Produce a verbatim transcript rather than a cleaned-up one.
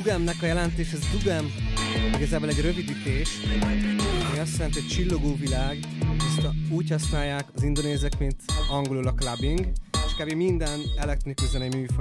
Dugemnek a jelentés, ez Dugem igazából egy rövidítés, ami azt jelenti, hogy csillogó világ, ezt a, úgy használják az indonézek, mint angolul a clubbing, és kb. Minden elektronikus zenei műfaj